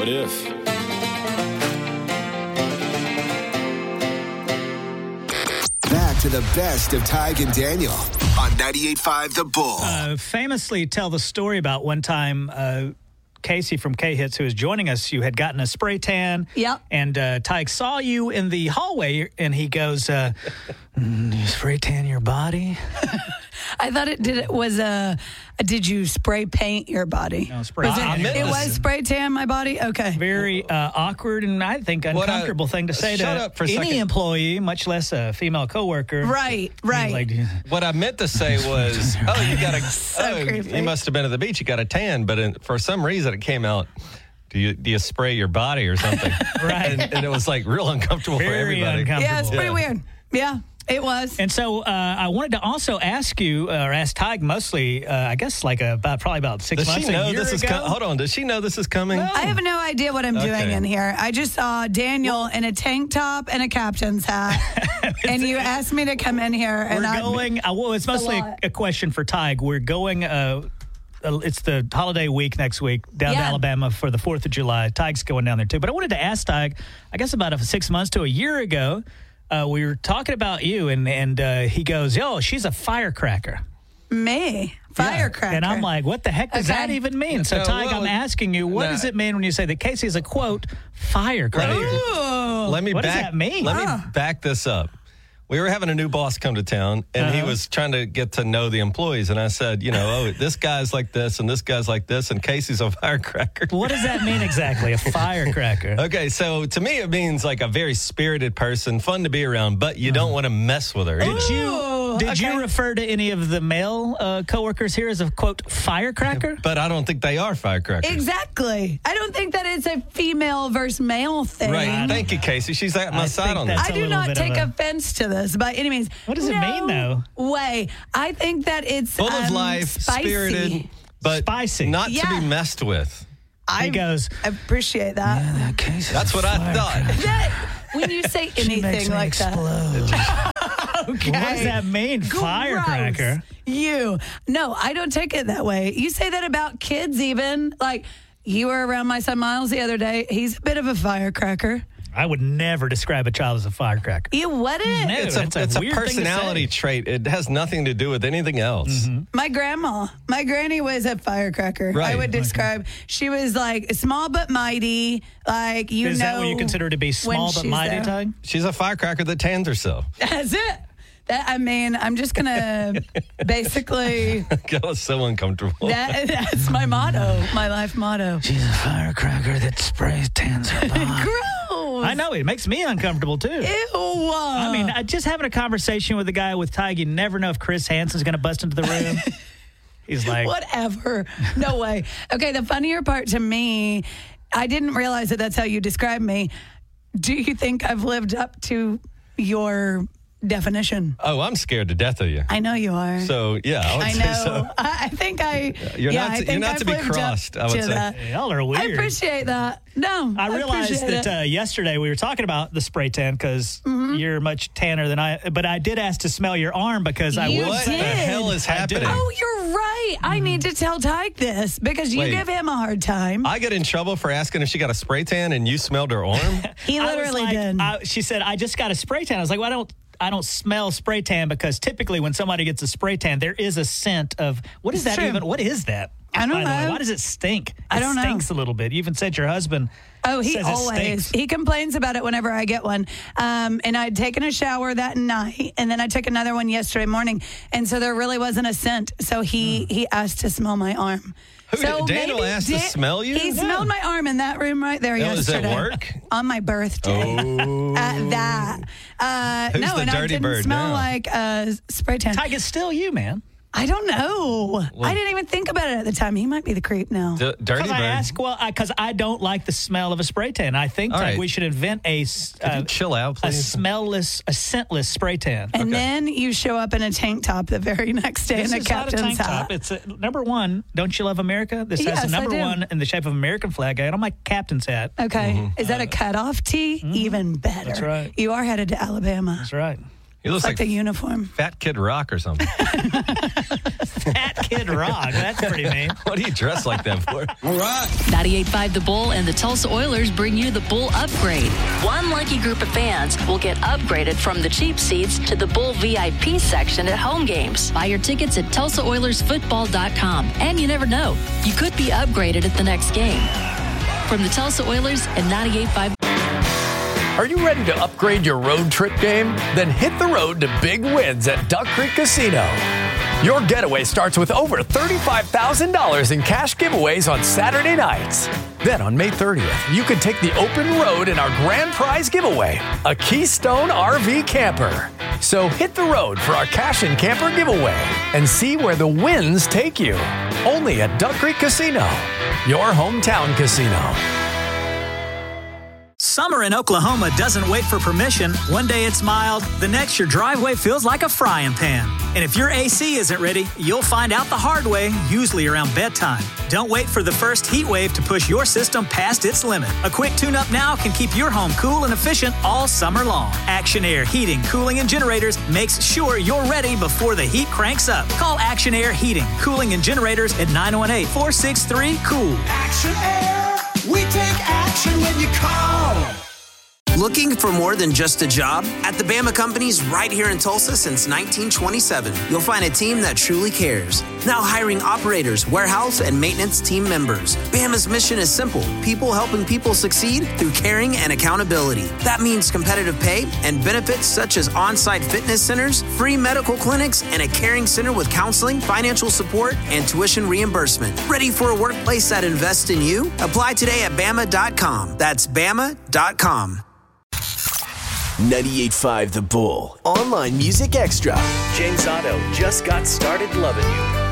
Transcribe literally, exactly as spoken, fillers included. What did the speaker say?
What if? Back to the best of Tig and Daniel on ninety-eight point five The Bull. Uh, famously tell the story about one time uh, Casey from K-Hits, who is joining us, you had gotten a spray tan. Yep. And uh, Tig saw you in the hallway, and he goes, uh, mm, you spray tan your body? I thought it did. It was a. Uh, did you spray paint your body? No, spray was tan. it, it was spray tan my body. Okay. Very uh, awkward and I think uncomfortable I, thing to say shut to up for a any second. employee, much less a female coworker. Right. Right. Like, What I meant to say was, oh, you got a. So oh, creepy. you must have been at the beach. You got a tan, but in, for some reason it came out. Do you do you spray your body or something? Right. And, and it was like real uncomfortable Very for everybody. uncomfortable. Yeah, it's pretty Yeah. weird. Yeah, it was. And so uh, I wanted to also ask you, uh, or ask Tig mostly, uh, I guess like a, about probably about six Does months she a know year this is ago. coming? Hold on. Does she know this is coming? I have no idea what I'm doing Okay. in here. I just saw Daniel in a tank top and a captain's hat, and you asked me to come in here. And We're I, going. Uh, well, it's mostly a, lot. a question for Tig. We're going. Uh, uh, it's the holiday week next week down to Yeah. Alabama for the Fourth of July. Tig's going down there too. But I wanted to ask Tig. I guess about a, six months to a year ago, uh, we were talking about you, and and uh, he goes, "Yo, she's a firecracker." me firecracker, And I'm like, what the heck does Okay. that even mean? So, No, Tig, well, I'm asking you, what nah. does it mean when you say that Casey is a quote firecracker? Let me- Ooh. Let me What does back, that mean? Let Huh. me back this up. We were having a new boss come to town, and he Uh-huh. was trying to get to know the employees. And I said, you know, oh, this guy's like this, and this guy's like this, and Casey's a firecracker. What does that mean exactly? A firecracker? Okay, so to me, it means like a very spirited person, fun to be around, but you don't want to mess with her. Did you Ooh, did okay. you refer to any of the male uh, coworkers here as a quote firecracker? But I don't think they are firecrackers. Exactly. I don't think that it's a female versus male thing. Right. Thank you, Casey. She's at my I side think on that's this. I a do little not bit of take a- offense to this by any means. What does it No mean, though? Way. I think that it's Full of um, life, spicy. spirited, but Spicy. not to Yeah. be messed with. I He goes, I appreciate that. That's what I thought. That when you say anything like that. Okay. What does that mean, firecracker? Gross. You. No, I don't take it that way. You say that about kids even. Like, you were around my son Miles the other day. He's a bit of a firecracker. I would never describe a child as a firecracker. You wouldn't? No. It's a, That's a it's a weird thing to personality say. trait. It has nothing to do with anything else. My grandma, my granny was a firecracker. I Right. would describe. She was like small but mighty. Like, you Is know. that what you consider to be small but she's mighty, there. Tig? She's a firecracker that tans herself. That's it. That, I mean, I'm just going to basically, That was so uncomfortable. that, that's my motto, my life motto. She's a firecracker that sprays tans her body. Gross. I know, it makes me uncomfortable too. Ew. I mean, I just having a conversation with a guy with Tig, you never know if Chris Hansen's going to bust into the room. He's like, whatever. No way. Okay, the funnier part to me, I didn't realize that that's how you describe me. Do you think I've lived up to your definition? Oh, I'm scared to death of you. I know you are. So, yeah, I would I say know. so. I, I think I. You're yeah, not I to- think you're not I've to be lived up crossed, I would to say. that. y'all are weird. I appreciate that. No, I realized appreciate that it. uh, yesterday we were talking about the spray tan because Mm-hmm. you're much tanner than I. But I did ask to smell your arm because I You would What the say did. hell is I did. happening? Oh, you're right. I need to tell Tyke this because you Wait. give him a hard time. I get in trouble for asking if she got a spray tan and you smelled her arm? he I was literally like- did. I, she said, "I just got a spray tan." I was like, "Well, I don't." I don't smell spray tan because typically when somebody gets a spray tan, there is a scent of what is It's that true. even? What is that? I don't by the way? know. Why does it stink? I It don't know. stinks a little bit. You even said your husband. Oh, he says it always stinks. he complains about it whenever I get one. Um, and I'd taken a shower that night, and then I took another one yesterday morning, and so there really wasn't a scent. So he he asked to smell my arm. Who so did- Daniel maybe asked to smell you? He Yeah. smelled my arm in that room right there Oh, does yesterday. that work? On my birthday. Oh. At that. Uh, Who's no, the and I dirty didn't bird smell now? like uh, spray tan. Tyke, it's still you, man. I don't know. I didn't even think about it at the time. He might be the creep now. D- dirty Because bird. I ask, well, because I, I don't like the smell of a spray tan. I think All Tyke, right. we should invent a s- Could you uh, chill out, a please? smellless, a scentless spray tan. And Okay. then you show up in a tank top the very next day This in a is not a captain's tank hat. top. It's a, number one. Don't you love America? This Yes, has a I number do. one in the shape of American flag. I got on my captain's hat. Okay. Mm-hmm. Is that a cutoff tee? Even better. That's right. You are headed to Alabama. That's right. He looks It's like, like the uniform. Fat Kid Rock or something. Fat Kid Rock. That's pretty mean. What do you dress like that for? All right. ninety-eight point five The Bull and the Tulsa Oilers bring you the Bull Upgrade. One lucky group of fans will get upgraded from the cheap seats to the Bull V I P section at home games. Buy your tickets at Tulsa Oilers Football dot com. And you never know, you could be upgraded at the next game. From the Tulsa Oilers and ninety-eight point five. Are you ready to upgrade your road trip game? Then hit the road to big wins at Duck Creek Casino. Your getaway starts with over thirty-five thousand dollars in cash giveaways on Saturday nights. Then on May thirtieth, you can take the open road in our grand prize giveaway, a Keystone R V camper. So hit the road for our cash and camper giveaway and see where the wins take you. Only at Duck Creek Casino, your hometown casino. Summer in Oklahoma doesn't wait for permission. One day it's mild, the next your driveway feels like a frying pan. And if your A C isn't ready, you'll find out the hard way, usually around bedtime. Don't wait for the first heat wave to push your system past its limit. A quick tune-up now can keep your home cool and efficient all summer long. Action Air Heating, Cooling, and Generators makes sure you're ready before the heat cranks up. Call Action Air Heating, Cooling, and Generators at nine one eight, four six three, COOL. Action Air, we take action when you call. Looking for more than just a job? At the Bama Companies right here in Tulsa since nineteen twenty-seven, you'll find a team that truly cares. Now hiring operators, warehouse, and maintenance team members. Bama's mission is simple: people helping people succeed through caring and accountability. That means competitive pay and benefits such as on-site fitness centers, free medical clinics, and a caring center with counseling, financial support, and tuition reimbursement. Ready for a workplace that invests in you? Apply today at Bama dot com. That's Bama dot com. ninety-eight point five The Bull. Online Music Extra. James Otto just got started loving you.